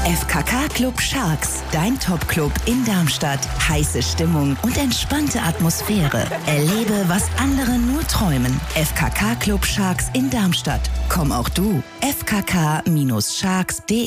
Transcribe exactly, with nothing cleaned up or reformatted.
F K K Club Sharks, dein Top-Club in Darmstadt. Heiße Stimmung und entspannte Atmosphäre. Erlebe, was andere nur träumen. F K K Club Sharks in Darmstadt. Komm auch du. f k k Bindestrich sharks punkt de